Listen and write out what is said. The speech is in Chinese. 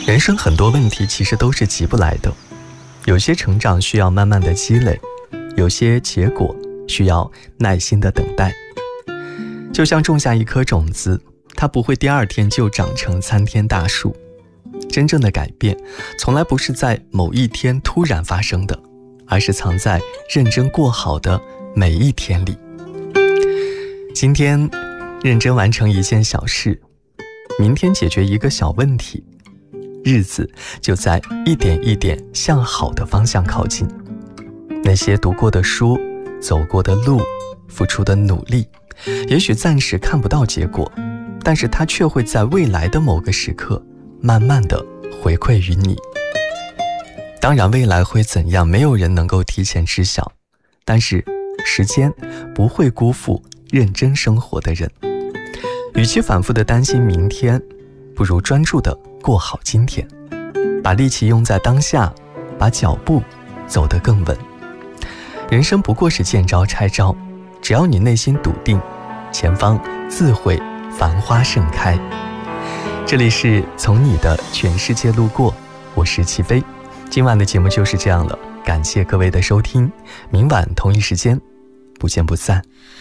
人生很多问题其实都是急不来的，有些成长需要慢慢的积累，有些结果需要耐心的等待。就像种下一颗种子，它不会第二天就长成参天大树。真正的改变从来不是在某一天突然发生的，而是藏在认真过好的每一天里。今天认真完成一件小事，明天解决一个小问题，日子就在一点一点向好的方向靠近。那些读过的书，走过的路，付出的努力，也许暂时看不到结果，但是它却会在未来的某个时刻慢慢的回馈于你。当然未来会怎样，没有人能够提前知晓，但是时间不会辜负认真生活的人。与其反复的担心明天，不如专注的过好今天，把力气用在当下，把脚步走得更稳。人生不过是见招拆招，只要你内心笃定，前方自会繁花盛开。这里是从你的全世界路过，我是齐飞。今晚的节目就是这样了，感谢各位的收听，明晚同一时间不见不散。